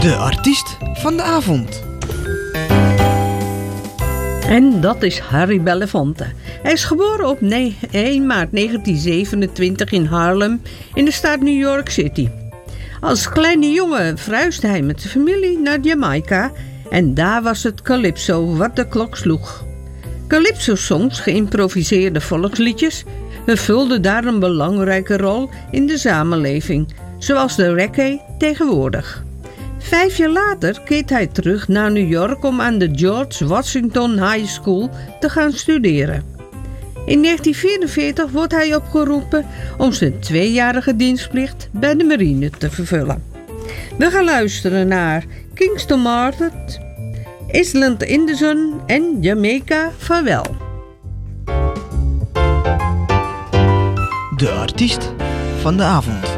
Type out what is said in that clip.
De artiest van de avond. En dat is Harry Belafonte. Hij is geboren op 1 maart 1927 in Harlem in de staat New York City. Als kleine jongen verhuisde hij met de familie naar Jamaica en daar was het calypso wat de klok sloeg. Calypso-songs, geïmproviseerde volksliedjes, vervulden daar een belangrijke rol in de samenleving, zoals de reggae tegenwoordig. 5 jaar later keert hij terug naar New York om aan de George Washington High School te gaan studeren. In 1944 wordt hij opgeroepen om zijn 2-jarige dienstplicht bij de marine te vervullen. We gaan luisteren naar Kingston Martin, Island in the Sun en Jamaica Vaarwel. De artiest van de avond.